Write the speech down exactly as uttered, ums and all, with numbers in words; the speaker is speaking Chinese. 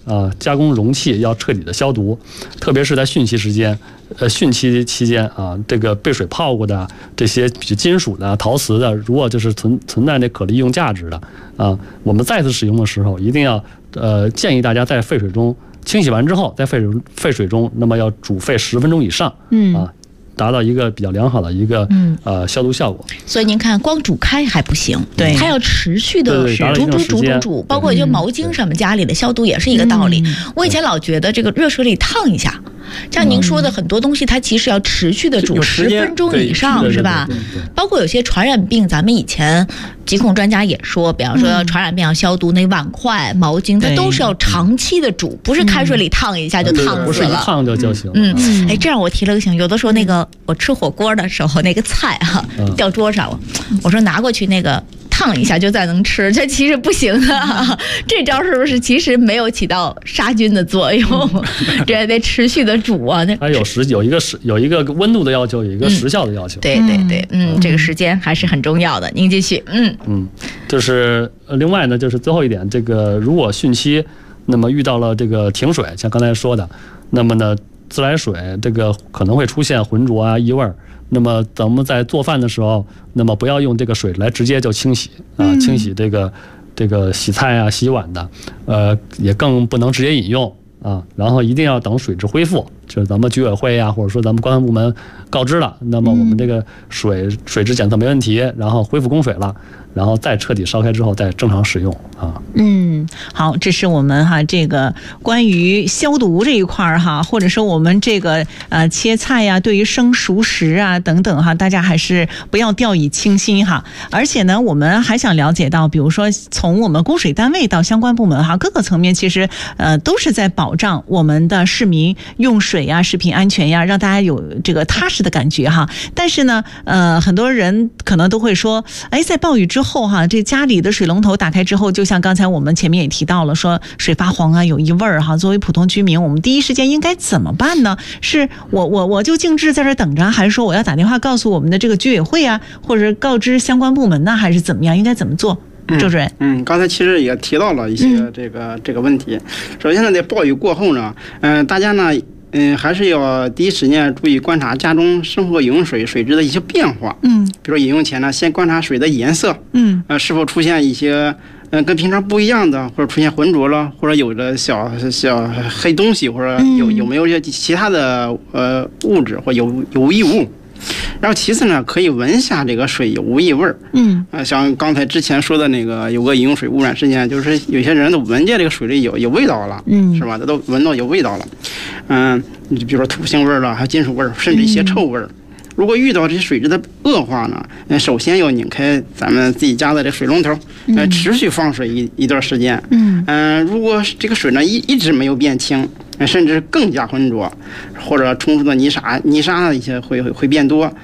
啊，加工容器要彻底的消毒，特别是在汛期时间，呃，汛期期间啊，这个被水泡过的这些比如金属的、陶瓷的，如果就是存存在那可利用价值的啊，我们再次使用的时候，一定要呃建议大家在沸水中清洗完之后，在沸水沸水中，那么要煮沸十分钟以上，嗯啊。达到一个比较良好的一个、嗯、呃消毒效果。 所以您看，光煮开还不行， 对， 它要持续的煮煮煮煮煮，包括一些毛巾什么家里的消毒也是一个道理。嗯、我以前老觉得这个热水里烫一下，像您说的很多东西，它其实要持续的煮十分钟以上，是吧？包括有些传染病，咱们以前疾控专家也说，比方说传染病要消毒，那碗筷、毛巾，它都是要长期的煮，不是开水里烫一下就烫死了， 不是一烫就就行。 嗯，哎，这样我提了个醒，有的时候那个。我吃火锅的时候，那个菜哈、啊、掉桌上了，我说拿过去那个烫一下就再能吃，这其实不行的。这招是不是其实没有起到杀菌的作用？这还得持续的煮啊。 它有时有一个时有一个温度的要求，有一个时效的要求。 嗯、对对对，嗯，这个时间还是很重要的。您继续，嗯嗯，就是另外呢，就是最后一点，这个如果汛期，那么遇到了这个停水，像刚才说的，那么呢。自来水这个可能会出现浑浊啊、异味，那么咱们在做饭的时候，那么不要用这个水来直接就清洗啊，清洗这个这个洗菜啊、洗碗的，呃，也更不能直接饮用啊。然后一定要等水质恢复，就是咱们居委会呀、啊，或者说咱们官方部门告知了，那么我们这个水水质检测没问题，然后恢复供水了。然后再彻底烧开之后再正常使用啊。 嗯，好，这是我们哈这个关于消毒这一块儿哈，或者说我们这个呃切菜呀、啊，对于生熟食啊等等哈，大家还是不要掉以轻心哈。而且呢，我们还想了解到，比如说从我们供水单位到相关部门哈，各个层面其实呃都是在保障我们的市民用水呀、食品安全呀，让大家有这个踏实的感觉哈。但是呢，呃，很多人可能都会说，哎，在暴雨之后。后哈，这家里的水龙头打开之后，就像刚才我们前面也提到了，说水发黄啊，有异味儿哈。作为普通居民，我们第一时间应该怎么办呢？是我我我就静置在这等着，还是说我要打电话告诉我们的这个居委会啊，或者告知相关部门呢，还是怎么样？应该怎么做？周主任， 嗯，刚才其实也提到了一些这个、嗯、这个问题。首先呢，在暴雨过后呢，嗯、呃，大家呢。嗯，还是要第一时间注意观察家中生活饮用水水质的一些变化。嗯，比如饮用前呢，先观察水的颜色。嗯，呃，是否出现一些嗯、呃、跟平常不一样的，或者出现浑浊了，或者有着小小黑东西，或者有有没有一些其他的呃物质或有有异物。然后其次呢，可以闻下这个水有无异味儿。嗯，呃，像刚才之前说的那个有个饮用水污染事件，就是有些人都闻见这个水里有有味道了，嗯，是吧？他都闻到有味道了，嗯，你比如说土腥味儿了，还有金属味儿，甚至一些臭味儿。如果遇到这些水质的恶化呢，呃，首先要拧开咱们自己家的这水龙头，呃，持续放水一一段时间。嗯，嗯、呃，如果这个水呢一一直没有变清，甚至更加浑浊，或者冲出的泥沙泥沙的一些会会会变多，